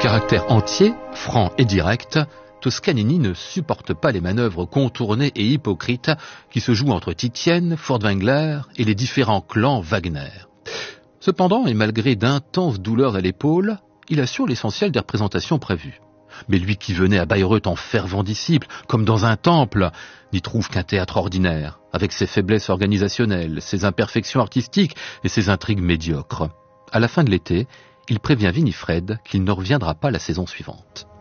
caractère entier, franc et direct, Toscanini ne supporte pas les manœuvres contournées et hypocrites qui se jouent entre Titienne, Furtwängler et les différents clans Wagner. Cependant, et malgré d'intenses douleurs à l'épaule, il assure l'essentiel des représentations prévues. Mais lui qui venait à Bayreuth en fervent disciple, comme dans un temple, n'y trouve qu'un théâtre ordinaire, avec ses faiblesses organisationnelles, ses imperfections artistiques et ses intrigues médiocres. À la fin de l'été, il prévient Winifred qu'il ne reviendra pas la saison suivante.